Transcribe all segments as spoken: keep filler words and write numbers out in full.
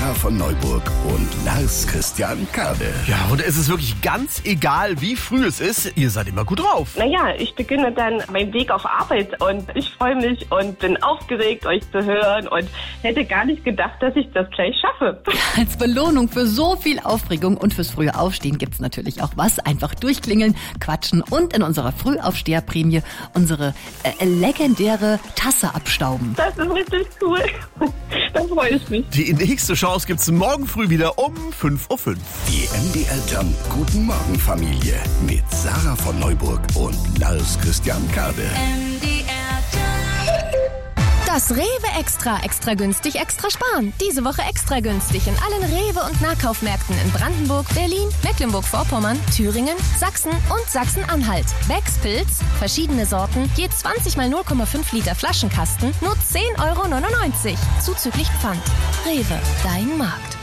Sarah von Neuburg und Lars Christian Kade. Ja, und es ist wirklich ganz egal, wie früh es ist, ihr seid immer gut drauf. Naja, ich beginne dann meinen Weg auf Arbeit und ich freue mich und bin aufgeregt, euch zu hören und hätte gar nicht gedacht, dass ich das gleich schaffe. Als Belohnung für so viel Aufregung und fürs frühe Aufstehen gibt's natürlich auch was. Einfach durchklingeln, quatschen und in unserer Frühaufsteherprämie unsere äh, legendäre Tasse abstauben. Das ist richtig cool. Da freue ich mich. Die nächste Chance gibt's morgen früh wieder um fünf Uhr fünf. Die M D R Jump Guten Morgen Familie mit Sarah von Neuburg und Lars Christian Kade. Das Rewe Extra, extra günstig, extra sparen. Diese Woche extra günstig in allen Rewe- und Nahkaufmärkten in Brandenburg, Berlin, Mecklenburg-Vorpommern, Thüringen, Sachsen und Sachsen-Anhalt. Becks Pilz, verschiedene Sorten, je zwanzig mal null Komma fünf Liter Flaschenkasten, nur zehn Euro neunundneunzig. Zuzüglich Pfand. Rewe, dein Markt.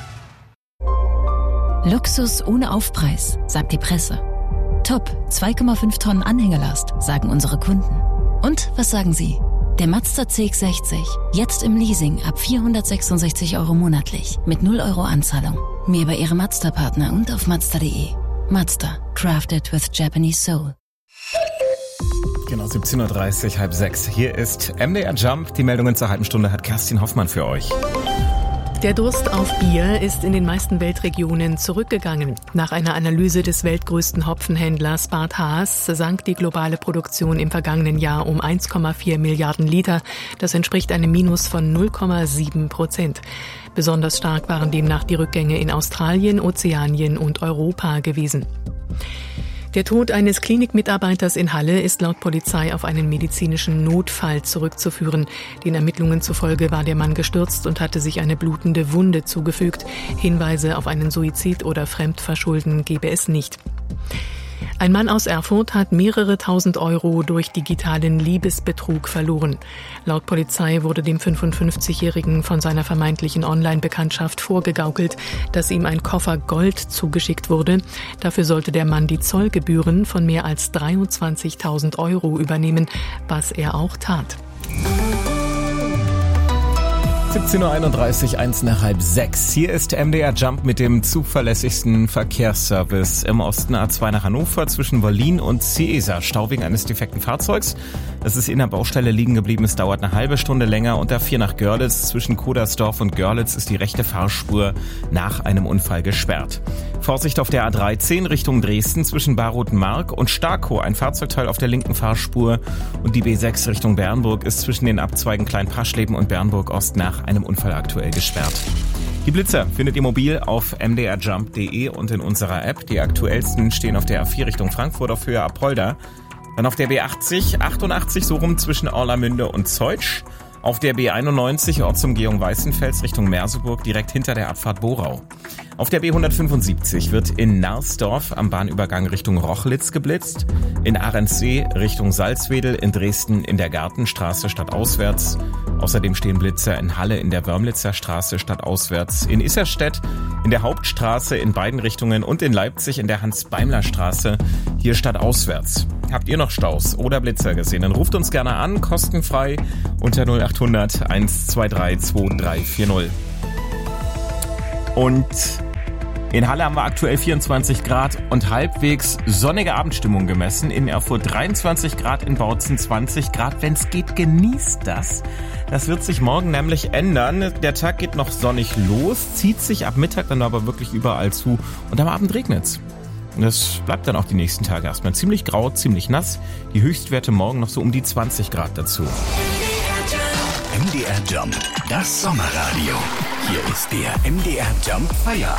Luxus ohne Aufpreis, sagt die Presse. Top, zwei Komma fünf Tonnen Anhängelast, sagen unsere Kunden. Und was sagen Sie? Der Mazda C X sechzig, jetzt im Leasing ab vierhundertsechsundsechzig Euro monatlich, mit null Euro Anzahlung. Mehr bei Ihrem Mazda-Partner und auf Mazda punkt de. Mazda, crafted with Japanese soul. Genau, siebzehn Uhr dreißig, halb sechs. Hier ist M D R Jump. Die Meldungen zur halben Stunde hat Kerstin Hoffmann für euch. Der Durst auf Bier ist in den meisten Weltregionen zurückgegangen. Nach einer Analyse des weltgrößten Hopfenhändlers Bart Haas sank die globale Produktion im vergangenen Jahr um eins Komma vier Milliarden Liter. Das entspricht einem Minus von null Komma sieben Prozent. Besonders stark waren demnach die Rückgänge in Australien, Ozeanien und Europa gewesen. Der Tod eines Klinikmitarbeiters in Halle ist laut Polizei auf einen medizinischen Notfall zurückzuführen. Den Ermittlungen zufolge war der Mann gestürzt und hatte sich eine blutende Wunde zugefügt. Hinweise auf einen Suizid oder Fremdverschulden gebe es nicht. Ein Mann aus Erfurt hat mehrere tausend Euro durch digitalen Liebesbetrug verloren. Laut Polizei wurde dem fünfundfünfzigjährigen von seiner vermeintlichen Online-Bekanntschaft vorgegaukelt, dass ihm ein Koffer Gold zugeschickt wurde. Dafür sollte der Mann die Zollgebühren von mehr als dreiundzwanzigtausend Euro übernehmen, was er auch tat. siebzehn Uhr einunddreißig, eins nach halb sechs. Hier ist M D R Jump mit dem zuverlässigsten Verkehrsservice im Osten. A zwei nach Hannover zwischen Wollin und Ciesa. Stau wegen eines defekten Fahrzeugs. Das ist in der Baustelle liegen geblieben. Es dauert eine halbe Stunde länger. Und A vier nach Görlitz zwischen Kodersdorf und Görlitz ist die rechte Fahrspur nach einem Unfall gesperrt. Vorsicht auf der A dreizehn Richtung Dresden zwischen Baruth-Mark und Starkow. Ein Fahrzeugteil auf der linken Fahrspur. Und die B sechs Richtung Bernburg ist zwischen den Abzweigen Kleinpaschleben und Bernburg-Ost nach einem Unfall aktuell gesperrt. Die Blitzer findet ihr mobil auf m d r jump punkt de und in unserer App. Die aktuellsten stehen auf der A vier Richtung Frankfurt auf Höhe Apolda. Dann auf der B achtzig, achtundachtzig so rum zwischen Orlamünde und Zeutsch. Auf der B einundneunzig Ortsumgehung Weißenfels Richtung Merseburg direkt hinter der Abfahrt Borau. Auf der B hundertfünfundsiebzig wird in Narsdorf am Bahnübergang Richtung Rochlitz geblitzt. In Ahrensee Richtung Salzwedel, in Dresden in der Gartenstraße stadtauswärts. Außerdem stehen Blitzer in Halle in der Wörmlitzer Straße stadtauswärts, in Isserstedt in der Hauptstraße in beiden Richtungen und in Leipzig in der Hans-Beimler-Straße hier stadtauswärts. Habt ihr noch Staus oder Blitzer gesehen? Dann ruft uns gerne an, kostenfrei unter null acht hundert, eins zwei drei, zwei drei vier null. Und in Halle haben wir aktuell vierundzwanzig Grad und halbwegs sonnige Abendstimmung gemessen. In Erfurt dreiundzwanzig Grad, in Bautzen zwanzig Grad. Wenn es geht, genießt das. Das wird sich morgen nämlich ändern. Der Tag geht noch sonnig los, zieht sich ab Mittag dann aber wirklich überall zu und am Abend regnet's. Und das bleibt dann auch die nächsten Tage erstmal ziemlich grau, ziemlich nass. Die Höchstwerte morgen noch so um die zwanzig Grad dazu. M D R Jump, das Sommerradio. Hier ist der M D R Jump Feierabend.